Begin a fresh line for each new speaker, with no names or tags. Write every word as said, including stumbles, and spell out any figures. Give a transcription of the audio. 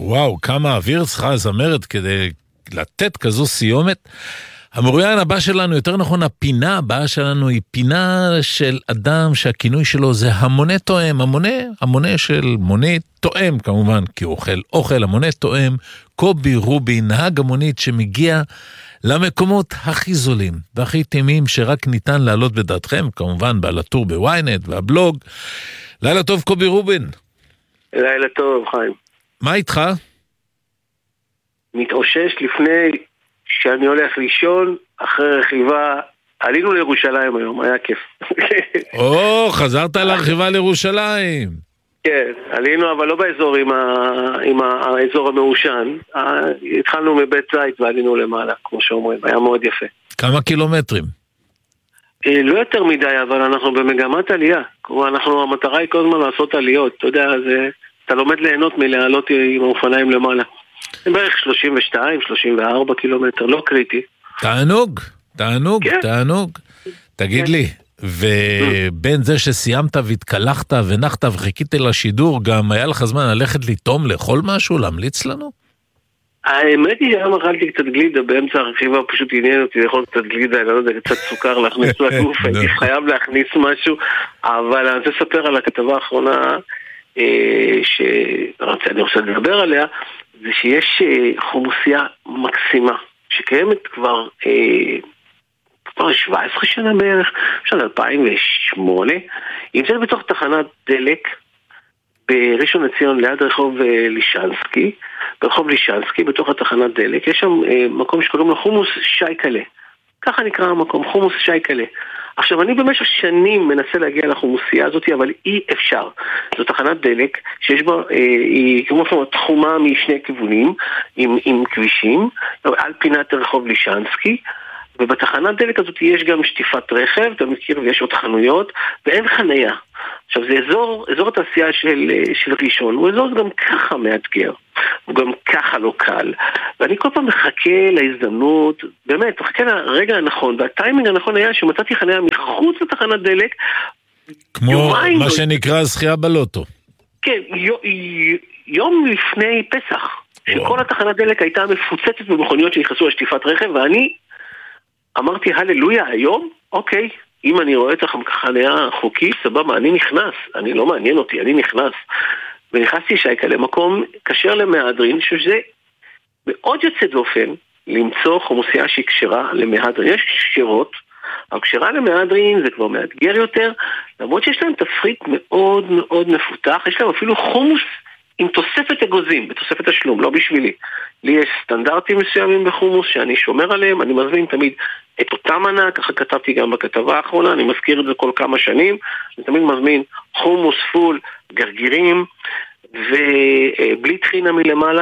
וואו, כמה אוויר צריכה הזמרת כדי לתת כזו סיומת. המרואיין הבא שלנו, יותר נכון הפינה הבאה שלנו, היא פינה של אדם שהכינוי שלו זה המונה תואם, המונה, המונה של מונית תואם כמובן, כי הוא אוכל אוכל, המונה תואם, קובי רובין, נהג המונית שמגיע למקומות הכי זולים והכי טעימים שרק ניתן לעלות בדעתכם, כמובן בעל הטור בוויינט והבלוג. לילה טוב קובי רובין.
לילה טוב חיים.
מה איתך?
מתאושש לפני שאני הולך לישון, אחרי רכיבה, עלינו לירושלים היום, היה כיף.
או, חזרת לרכיבה לירושלים.
כן, עלינו, אבל לא באזור עם, ה... עם האזור המאושן. התחלנו מבית זית ועלינו למעלה, כמו שאומרים, היה מאוד יפה.
כמה קילומטרים?
לא יותר מדי, אבל אנחנו במגמת עלייה. אנחנו, המטרה היא כל הזמן לעשות עליות. אתה יודע, זה, אתה לומד ליהנות מלעלות עם האופניים למעלה. בערך שלושים ושתיים שלושים וארבע קילומטר, לא קריטי.
תענוג, תענוג, כן. תענוג. תגיד כן. לי, ובין זה שסיימת והתקלחת ונחת וחיכית לשידור, גם היה לך זמן ללכת לטום, לאכול משהו, להמליץ לנו?
האמת היא שהיום אכלתי קצת גלידה, באמצע הרכיבה פשוט עניין אותי לאכול קצת גלידה, אני לא יודע, קצת סוכר להכניס לגוף, הייתי חייב להכניס משהו, אבל אני רוצה לספר על הכתבה האחרונה, שאני רוצה לדבר עליה, זה שיש חומוסייה מקסימה, שקיימת כבר, כבר שבע עשרה שנה בערך, בשנת אלפיים ושמונה, היא נמצאת בתוך תחנת דלק, בראשון לציון ליד רחוב לישנסקי, ברחוב לישנסקי, בתוך התחנת דלק, יש שם מקום שקוראים לו חומוס שייקלה, ככה נקרא המקום, חומוס שייקלה. עכשיו, אני במשך שנים מנסה להגיע לחומוסייה הזאת, אבל אי אפשר. זו תחנת דלק שיש בה, אה, היא כמו פעם תחומה משני כיוונים, עם, עם כבישים, על פינת רחוב לישנסקי, ובתחנת דלק הזאת יש גם שטיפת רכב, אתה מכיר, ויש עוד חנויות, ואין חניה. עכשיו, זה אזור, אזור התעשייה של, של ראשון, הוא אזור גם ככה מאתגר, הוא גם ככה לא קל, ואני כל פעם מחכה להזדמנות, באמת, מחכה לרגע הנכון, והטיימינג הנכון היה שמצאתי חניה מחוץ לתחנת דלק,
כמו מה שנקרא זכייה בלוטו.
כן, יום לפני פסח, שכל התחנת דלק הייתה מפוצצת במכוניות שנכנסו לשטיפת רכב, ואני אמרתי, הללויה, היום? אוקיי. אם אני רואה את החניה חוקי, סבבה, אני נכנס, אני לא מעניין אותי, אני נכנס. ונכנסתי שייקה למקום כשר למהדרין, שזה מאוד יוצא דופן, למצוא חומוסייה שהיא כשרה למהדרין. יש כשרות, אבל כשרה למהדרין זה כבר מאתגר יותר, למרות שיש להם תפריט מאוד מאוד מפותח, יש להם אפילו חומוס עם תוספת אגוזים, בתוספת השלום, לא בשבילי. לי יש סטנדרטים מסוימים בחומוס שאני שומר עליהם, אני מזמין תמיד את אותה מנה, ככה כתבתי גם בכתבה האחרונה, אני מזכיר את זה כל כמה שנים, אני תמיד מזמין חומוס פול, גרגירים, ובלי טחינה מלמעלה,